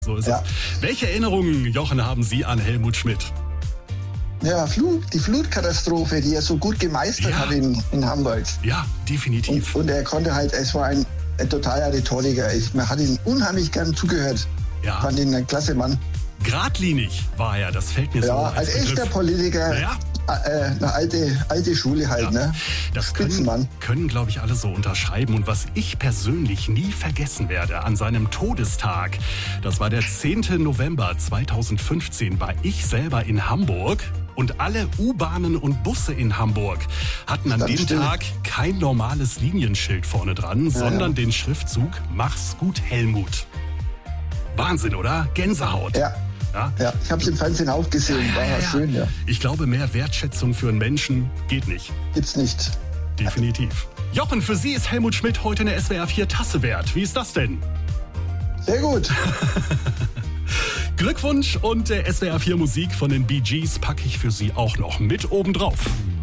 So ist Ja. es. Welche Erinnerungen, Jochen, haben Sie an Helmut Schmidt? Ja, die Flutkatastrophe, die er so gut gemeistert hat in Hamburg. Ja, definitiv. Und er konnte halt, es war ein totaler Rhetoriker. Man hat ihn unheimlich gern zugehört. Ja. Fand ihn ein klasse Mann. Geradlinig war er, das fällt mir so Ja, als ein echter Begriff. Politiker. Ja. Eine alte Schule halt, Ja, ne? das Spitzenmann. können glaube ich, alle so unterschreiben. Und was ich persönlich nie vergessen werde, an seinem Todestag, das war der 10. November 2015, war ich selber in Hamburg. Und alle U-Bahnen und Busse in Hamburg hatten an dem still. Tag kein normales Linienschild vorne dran, sondern den Schriftzug "Mach's gut, Helmut". Wahnsinn, oder? Gänsehaut. Ja. Ja? Ja, ich habe es im Fernsehen auch gesehen. War schön, ja. Ich glaube, mehr Wertschätzung für einen Menschen geht nicht. Gibt's nicht. Definitiv. Jochen, für Sie ist Helmut Schmidt heute eine SWR 4 Tasse wert. Wie ist das denn? Sehr gut. Glückwunsch und der SWR 4 Musik von den Bee Gees packe ich für Sie auch noch mit obendrauf.